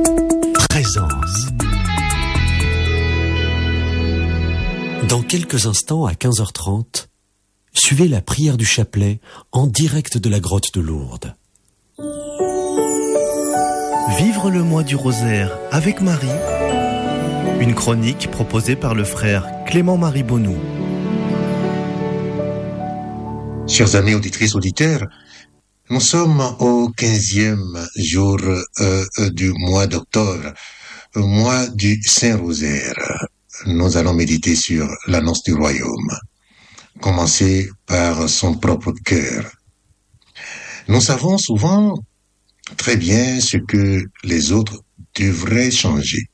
Présence. Dans quelques instants, à 15h30, suivez la prière du chapelet en direct de la grotte de Lourdes. Vivre le mois du rosaire avec Marie, une chronique proposée par le frère Clément-Marie Bonnou. Chers amis auditrices, auditeurs, nous sommes au 15e jour du mois d'octobre, mois du Saint-Rosaire. Nous allons méditer sur l'annonce du royaume. Commencer par son propre cœur. Nous savons souvent très bien ce que les autres devraient changer.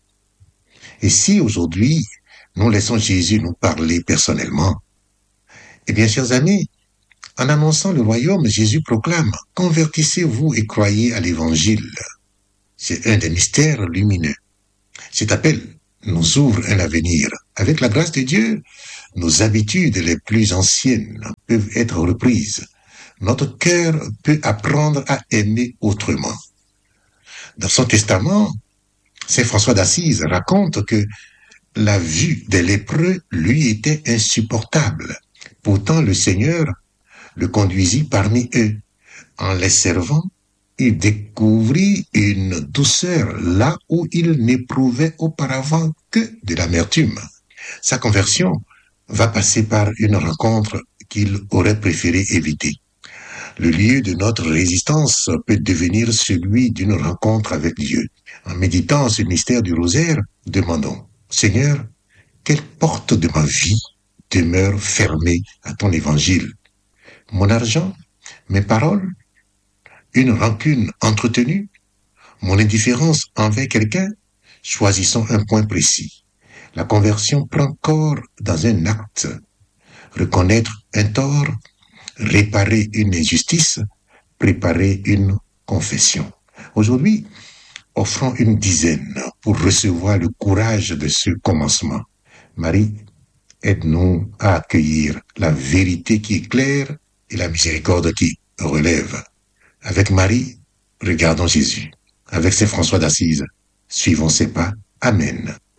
Et si aujourd'hui, nous laissons Jésus nous parler personnellement, eh bien, chers amis, en annonçant le royaume, Jésus proclame « Convertissez-vous et croyez à l'évangile ». C'est un des mystères lumineux. Cet appel nous ouvre un avenir. Avec la grâce de Dieu, nos habitudes les plus anciennes peuvent être reprises. Notre cœur peut apprendre à aimer autrement. Dans son testament, Saint François d'Assise raconte que la vue des lépreux lui était insupportable. Pourtant, le Seigneur le conduisit parmi eux. En les servant, il découvrit une douceur là où il n'éprouvait auparavant que de l'amertume. Sa conversion va passer par une rencontre qu'il aurait préféré éviter. Le lieu de notre résistance peut devenir celui d'une rencontre avec Dieu. En méditant ce mystère du rosaire, demandons, Seigneur, quelle porte de ma vie demeure fermée à ton évangile? Mon argent, mes paroles, une rancune entretenue, mon indifférence envers quelqu'un? Choisissons un point précis. La conversion prend corps dans un acte. Reconnaître un tort, réparer une injustice, préparer une confession. Aujourd'hui, offrons une dizaine pour recevoir le courage de ce commencement. Marie, aide-nous à accueillir la vérité qui éclaire et la miséricorde qui relève. Avec Marie, regardons Jésus. Avec Saint François d'Assise, suivons ses pas. Amen.